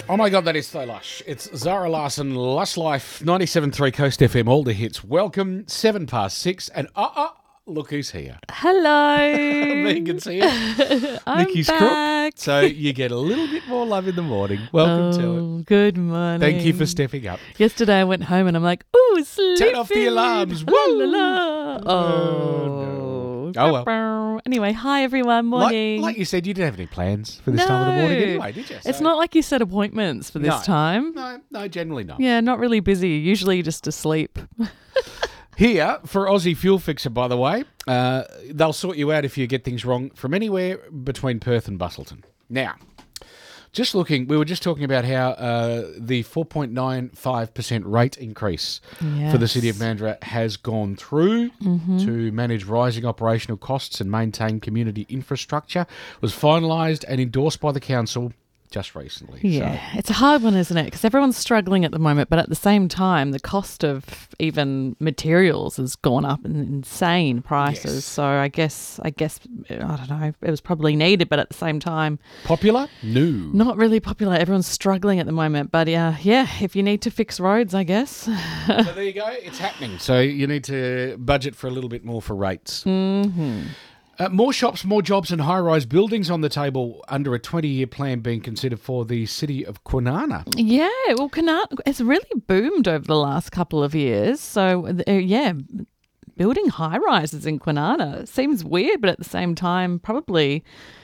Oh my God, that is so lush. It's Zara Larson, Lush Life, 97.3 Coast FM, all the hits. Welcome, 6:07, and look who's here. Hello. Megan's here. I'm Nikki's back. crook. So you get a little bit more love in the morning. Welcome to it. Good morning. Thank you for stepping up. Yesterday I went home and I'm like, ooh, sleeping. Turn off the alarms. La, la, la. Oh, no. Oh, well. Anyway, hi everyone. Morning. Like you said, you didn't have any plans for this time of the morning anyway, did you? It's not like you set appointments for this time. No, generally not. Yeah, not really busy. Usually just asleep. Here, for Aussie Fuel Fixer, by the way, they'll sort you out if you get things wrong from anywhere between Perth and Busselton. Now, just looking, we were just talking about how the 4.95% rate increase for the City of Mandurah has gone through to manage rising operational costs and maintain community infrastructure. Was finalised and endorsed by the council just recently. Yeah, it's a hard one, isn't it? Because everyone's struggling at the moment, but at the same time, the cost of even materials has gone up in insane prices. Yes. So I guess, I don't know, it was probably needed, but at the same time... Popular? No. Not really popular. Everyone's struggling at the moment. But yeah, if you need to fix roads, I guess. So there you go. It's happening. So you need to budget for a little bit more for rates. Mm-hmm. More shops, more jobs and high-rise buildings on the table under a 20-year plan being considered for the city of Kwinana. Yeah, well, Kwinana, it's really boomed over the last couple of years. So, building high-rises in Kwinana seems weird, but at the same time, probably...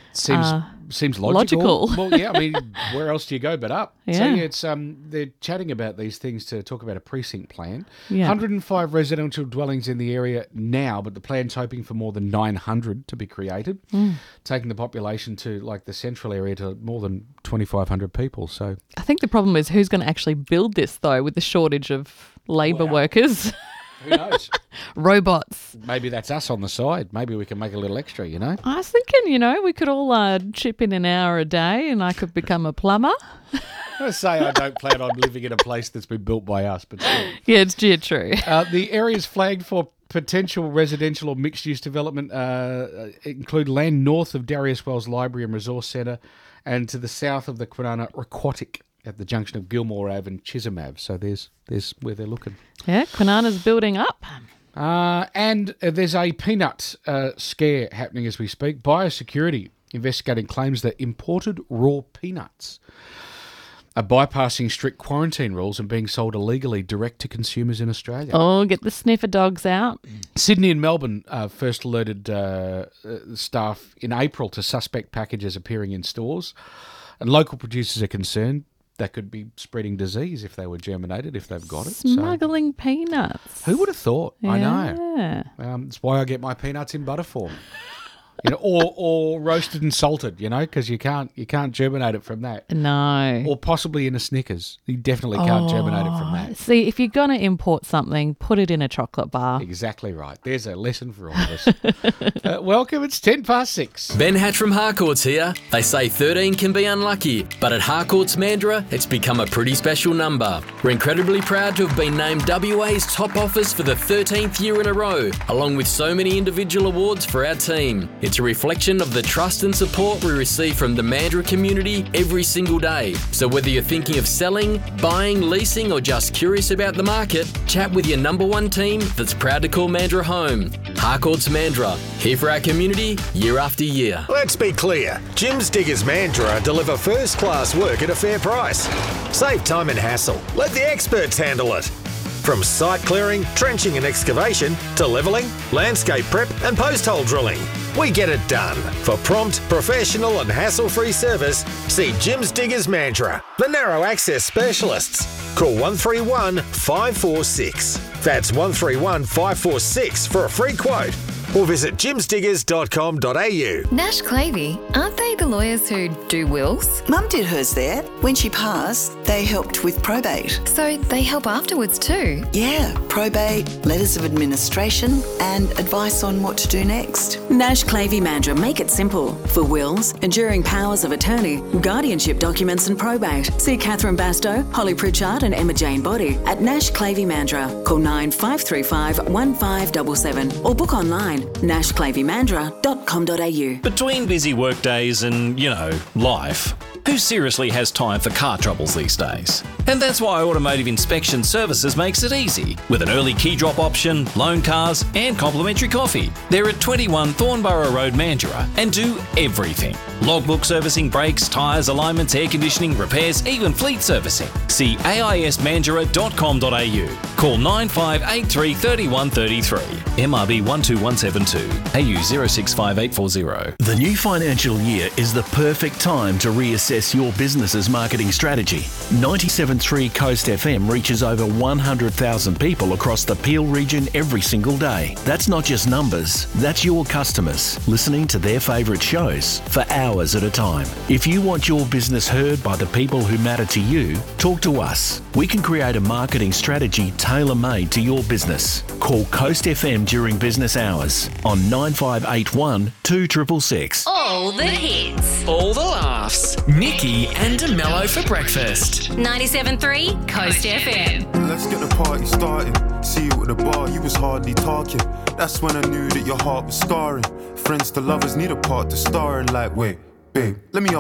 Seems logical. Well, yeah, I mean, where else do you go but up? Yeah. So, it's they're chatting about these things to talk about a precinct plan. Yeah. 105 residential dwellings in the area now, but the plan's hoping for more than 900 to be created, taking the population to, like, the central area to more than 2,500 people. So I think the problem is who's going to actually build this, though, with the shortage of labour workers. Who knows? Robots. Maybe that's us on the side. Maybe we can make a little extra, you know? I was thinking, we could all chip in an hour a day and I could become a plumber. I say I don't plan on living in a place that's been built by us, but still. Yeah, it's true. The areas flagged for potential residential or mixed-use development include land north of Darius Wells Library and Resource Centre and to the south of the Kwinana Aquatic at the junction of Gilmore Ave and Chisholm Ave. So there's where they're looking. Yeah, Kwinana's building up. And there's a peanut scare happening as we speak. Biosecurity investigating claims that imported raw peanuts are bypassing strict quarantine rules and being sold illegally direct to consumers in Australia. Oh, get the sniffer dogs out. Sydney and Melbourne first alerted staff in April to suspect packages appearing in stores. And local producers are concerned that could be spreading disease if they were germinated, if they've got it. Smuggling peanuts. Who would have thought? Yeah. I know. That's why I get my peanuts in butter form. Or roasted and salted, because you can't germinate it from that. No. Or possibly in a Snickers. You definitely can't germinate it from that. See, if you're going to import something, put it in a chocolate bar. Exactly right. There's a lesson for all of us. Welcome, it's 6:10. Ben Hatch from Harcourts here. They say 13 can be unlucky, but at Harcourts Mandurah, it's become a pretty special number. We're incredibly proud to have been named WA's top office for the 13th year in a row, along with so many individual awards for our team. It's a reflection of the trust and support we receive from the Mandurah community every single day. So whether you're thinking of selling, buying, leasing, or just curious about the market, chat with your number one team that's proud to call Mandurah home. Harcourts Mandurah, here for our community year after year. Let's be clear. Jim's Diggers Mandurah deliver first-class work at a fair price. Save time and hassle. Let the experts handle it. From site clearing, trenching and excavation to levelling, landscape prep and post hole drilling. We get it done. For prompt, professional and hassle-free service, see Jim's Diggers Mandurah, the narrow access specialists. Call 131 546. That's 131 546 for a free quote. Or visit jimsdiggers.com.au. Nash Clavey, aren't they the lawyers who do wills? Mum did hers there. When she passed, they helped with probate. So they help afterwards too? Yeah, probate, letters of administration, and advice on what to do next. Nash Clavey Mandurah make it simple. For wills, enduring powers of attorney, guardianship documents and probate. See Catherine Bastow, Holly Pritchard and Emma Jane Body at Nash Clavey Mandurah. Call 9535 1577 or book online nashclaveymandurah.com.au. Between busy work days and, life, Who seriously has time for car troubles these days? And that's why Automotive Inspection Services makes it easy, with an early key drop option, loan cars, and complimentary coffee. They're at 21 Thornborough Road, Mandurah, and do everything. Logbook servicing, brakes, tyres, alignments, air conditioning, repairs, even fleet servicing. See aismandurah.com.au. Call 9583 3133. MRB 12172. AU 065840. The new financial year is the perfect time to reassess your business's marketing strategy. 97.3 Coast FM reaches over 100,000 people across the Peel region every single day. That's not just numbers, that's your customers listening to their favourite shows for hours at a time. If you want your business heard by the people who matter to you, talk to us. We can create a marketing strategy tailor-made to your business. Call Coast FM during business hours on 9581 2666. All the hits. All the laughs. Nikki and DeMello for breakfast. 97.3 Coast FM. Let's get the party started. See you at the bar, you was hardly talking. That's when I knew that your heart was scarring. Friends to lovers need a part to star in. Like, wait, babe, let me